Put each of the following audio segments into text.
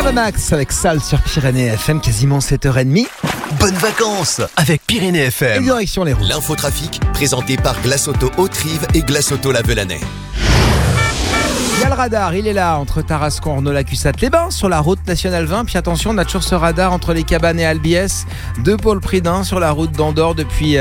Max avec Sal sur Pyrénées FM, quasiment 7h30. Bonnes vacances avec Pyrénées Et FM. direction les routes. L'infotrafic présenté par Glace Auto Haute-Rive et Glace Auto Lavelanais. Il y a le radar, il est là, entre Tarascon, Ornolac-Cussat-les-Bains, sur la route nationale 20. Puis attention, on a toujours ce radar entre les Cabanes et Albiès, de Paul-Pridin, sur la route d'Andorre depuis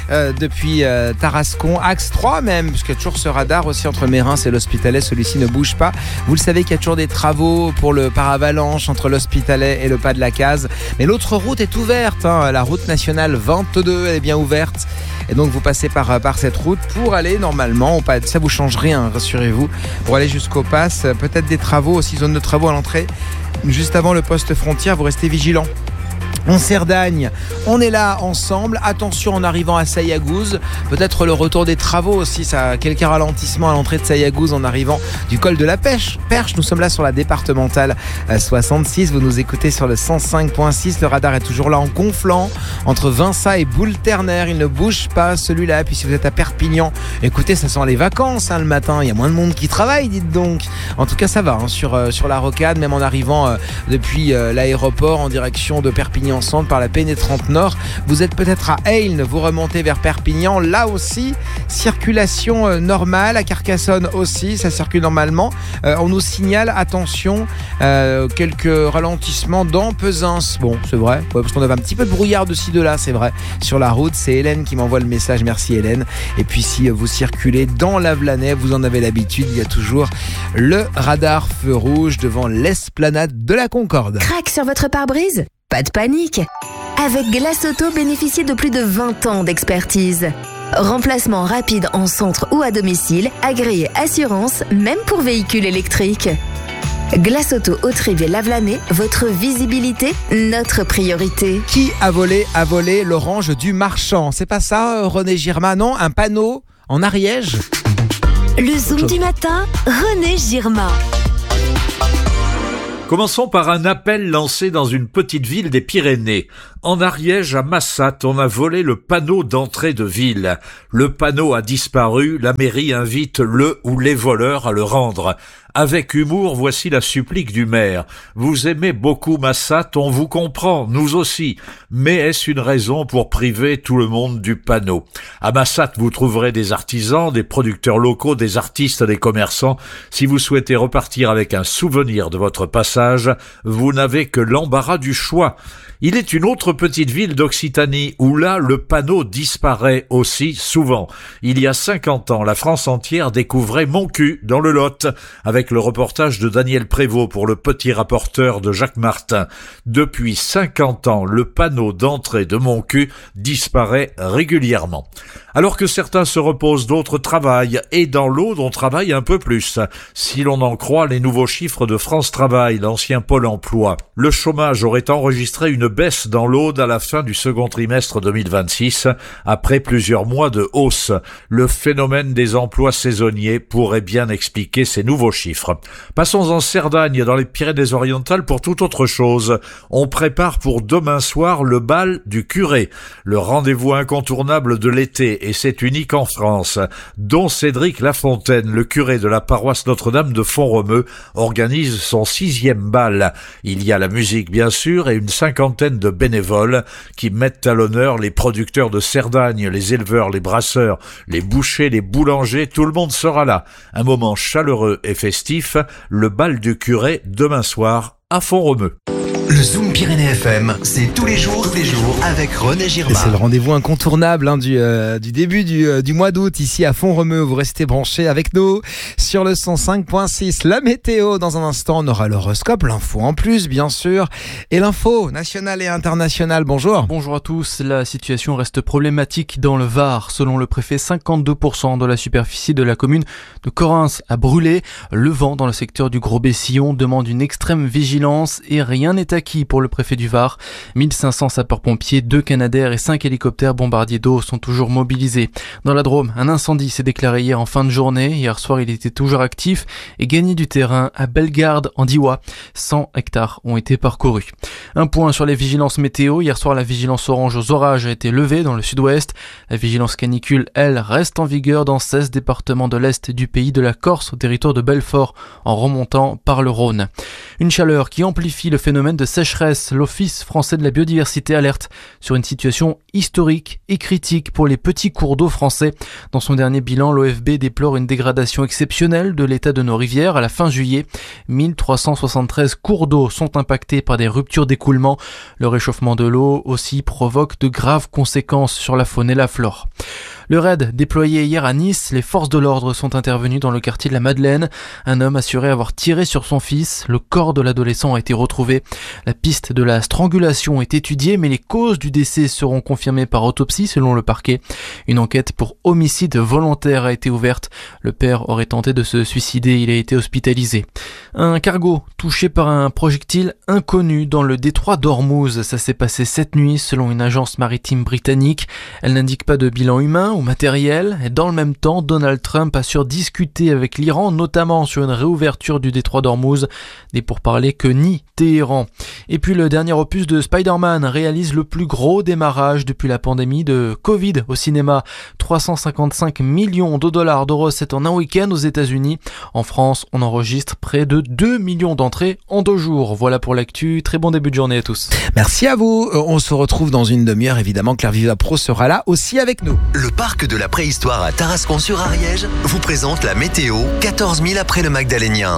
Tarascon, axe 3 même, puisqu'il y a toujours ce radar aussi entre Mérins et l'Hospitalet. Celui-ci ne bouge pas. Vous le savez qu'il y a toujours des travaux pour le paravalanche entre l'Hospitalet et le Pas de la Case. Mais l'autre route est ouverte, la route nationale 22, elle est bien ouverte. Et donc vous passez par cette route pour aller normalement au Pas. Ça vous change rien, rassurez-vous, pour aller jusqu'au Pass. Peut-être des travaux aussi, zone de travaux à l'entrée. Juste avant le poste frontière, vous restez vigilants. En Cerdagne, on est là ensemble. Attention en arrivant à Sayagouz. Peut-être le retour des travaux aussi. Ça a quelques ralentissements à l'entrée de Sayagouz en arrivant du col de la Perche. Nous sommes là sur la départementale 66. Vous nous écoutez sur le 105.6. Le radar est toujours là en Conflans. Entre Vinça et Boule-Ternaire. Il ne bouge pas celui-là. Puis si vous êtes à Perpignan, écoutez, ça sent les vacances le matin. Il y a moins de monde qui travaille, dites donc. En tout cas, ça va sur la rocade, même en arrivant depuis l'aéroport en direction de Perpignan Centre par la pénétrante nord. Vous êtes peut-être à Ailne, vous remontez vers Perpignan. Là aussi, circulation normale. À Carcassonne aussi, ça circule normalement. On nous signale, attention, quelques ralentissements dans Pesens. Bon, c'est vrai, parce qu'on avait un petit peu de brouillard de ci, de là, c'est vrai. Sur la route, c'est Hélène qui m'envoie le message. Merci Hélène. Et puis si vous circulez dans Lavelanet, vous en avez l'habitude, il y a toujours le radar feu rouge devant l'esplanade de la Concorde. Crac sur votre pare-brise ? Pas de panique. Avec Glace Auto, bénéficiez de plus de 20 ans d'expertise. Remplacement rapide en centre ou à domicile, agréé assurance, même pour véhicules électriques. Glace Auto Haute-Rive et Lavelanet, votre visibilité, notre priorité. Qui a volé l'orange du marchand? C'est pas ça, René Girma, non? Un panneau en Ariège? Le Zoom du matin, René Girma. Commençons par un appel lancé dans une petite ville des Pyrénées. En Ariège, à Massat, on a volé le panneau d'entrée de ville. Le panneau a disparu, la mairie invite le ou les voleurs à le rendre. Avec humour, voici la supplique du maire. Vous aimez beaucoup Massat, on vous comprend, nous aussi. Mais est-ce une raison pour priver tout le monde du panneau? À Massat, vous trouverez des artisans, des producteurs locaux, des artistes, des commerçants. Si vous souhaitez repartir avec un souvenir de votre passage, vous n'avez que l'embarras du choix. Il est une autre petite ville d'Occitanie où là, le panneau disparaît aussi souvent. Il y a 50 ans, la France entière découvrait Montcuq dans le Lot, avec le reportage de Daniel Prévost pour le petit rapporteur de Jacques Martin. Depuis 50 ans, le panneau d'entrée de Montcuq disparaît régulièrement. Alors que certains se reposent, d'autres travaillent, et dans l'Aude, on travaille un peu plus. Si l'on en croit les nouveaux chiffres de France Travail, l'ancien Pôle emploi, le chômage aurait enregistré une baisse dans l'Aude à la fin du second trimestre 2026, après plusieurs mois de hausse. Le phénomène des emplois saisonniers pourrait bien expliquer ces nouveaux chiffres. Passons en Cerdagne, dans les Pyrénées-Orientales, pour toute autre chose. On prépare pour demain soir le bal du curé, le rendez-vous incontournable de l'été, et c'est unique en France. Dont Cédric Lafontaine, le curé de la paroisse Notre-Dame de Font-Romeu, organise son 6e bal. Il y a la musique bien sûr et une cinquantaine de bénévoles qui mettent à l'honneur les producteurs de Cerdagne, les éleveurs, les brasseurs, les bouchers, les boulangers, tout le monde sera là. Un moment chaleureux et festif, le bal du curé demain soir à Font-Romeu. Le Zoom Pyrénées FM, c'est tous les jours avec René Girma. Et c'est le rendez-vous incontournable du début du mois d'août ici à Font-Romeu. Vous restez branchés avec nous sur le 105.6. La météo, dans un instant, on aura l'horoscope, l'info en plus bien sûr, et l'info nationale et internationale. Bonjour. Bonjour à tous. La situation reste problématique dans le Var. Selon le préfet, 52% de la superficie de la commune de Correns a brûlé. Le vent dans le secteur du Gros Bessillon demande une extrême vigilance et rien n'est acquis pour le préfet du Var. 1500 sapeurs-pompiers, 2 Canadair et 5 hélicoptères bombardiers d'eau sont toujours mobilisés. Dans la Drôme, un incendie s'est déclaré hier en fin de journée. Hier soir, il était toujours actif et gagnait du terrain à Bellegarde en Diois. 100 hectares ont été parcourus. Un point sur les vigilances météo. Hier soir, la vigilance orange aux orages a été levée dans le sud-ouest. La vigilance canicule, elle, reste en vigueur dans 16 départements de l'Est du pays, de la Corse au territoire de Belfort, en remontant par le Rhône. Une chaleur qui amplifie le phénomène de sécheresse. L'Office français de la biodiversité alerte sur une situation historique et critique pour les petits cours d'eau français. Dans son dernier bilan, l'OFB déplore une dégradation exceptionnelle de l'état de nos rivières à la fin juillet. 1373 cours d'eau sont impactés par des ruptures d'écoulement. Le réchauffement de l'eau aussi provoque de graves conséquences sur la faune et la flore. Le raid déployé hier à Nice, les forces de l'ordre sont intervenues dans le quartier de la Madeleine. Un homme assurait avoir tiré sur son fils. Le corps de l'adolescent a été retrouvé. La piste de la strangulation est étudiée, mais les causes du décès seront confirmées par autopsie selon le parquet. Une enquête pour homicide volontaire a été ouverte. Le père aurait tenté de se suicider, il a été hospitalisé. Un cargo touché par un projectile inconnu dans le détroit d'Ormuz. Ça s'est passé cette nuit selon une agence maritime britannique. Elle n'indique pas de bilan humain ou matériel. Et dans le même temps, Donald Trump assure discuter avec l'Iran, notamment sur une réouverture du détroit d'Ormuz. Des pourparlers que nie Téhéran. Et puis le dernier opus de Spider-Man réalise le plus gros démarrage depuis la pandémie de Covid au cinéma. 355 millions de dollars de recettes en un week-end aux États-Unis. En France, on enregistre près de 2 millions d'entrées en 2 jours. Voilà pour l'actu. Très bon début de journée à tous. Merci à vous. On se retrouve dans une demi-heure. Évidemment, Claire Viva Pro sera là aussi avec nous. Le parc de la préhistoire à Tarascon-sur-Ariège vous présente la météo 14 000 après le Magdalénien.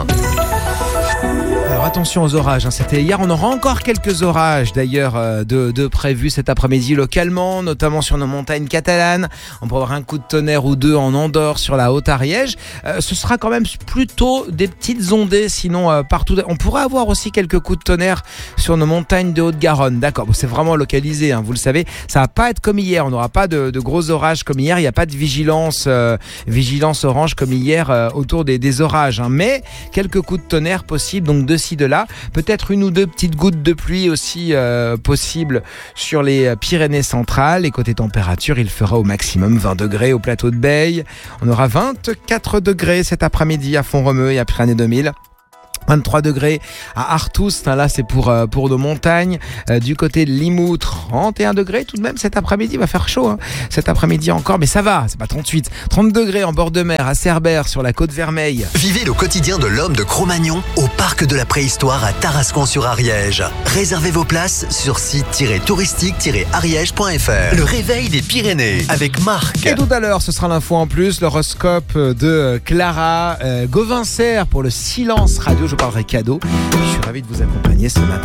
Alors attention aux orages, c'était hier, on aura encore quelques orages d'ailleurs de prévus cet après-midi localement, notamment sur nos montagnes catalanes. On pourra avoir un coup de tonnerre ou deux en Andorre sur la Haute-Ariège. Ce sera quand même plutôt des petites ondées, sinon partout. On pourra avoir aussi quelques coups de tonnerre sur nos montagnes de Haute-Garonne. D'accord, bon, c'est vraiment localisé, vous le savez. Ça va pas être comme hier, on n'aura pas de gros orages comme hier. Il n'y a pas de vigilance orange comme hier autour des orages. Mais quelques coups de tonnerre possibles, donc de ci, de là. Peut-être une ou deux petites gouttes de pluie aussi possibles sur les Pyrénées centrales. Et côté température, il fera au maximum 20 degrés au plateau de Beille. On aura 24 degrés cet après-midi à Font-Romeu et à Pyrénées 2000. 23 degrés à Artous, là c'est pour nos montagnes. Du côté de Limoux, 31 degrés tout de même cet après-midi, il va faire chaud cet après-midi encore, mais ça va, c'est pas 38. 30 degrés en bord de mer à Cerbère sur la côte Vermeille. Vivez le quotidien de l'homme de Cro-Magnon au parc de la préhistoire à Tarascon-sur-Ariège. Réservez vos places sur site-touristique-ariège.fr. Le réveil des Pyrénées avec Marc. Et tout à l'heure, ce sera l'info en plus, l'horoscope de Clara Gauvincer pour le Silence Radio. Je parlerai cadeau. Je suis ravi de vous accompagner ce matin.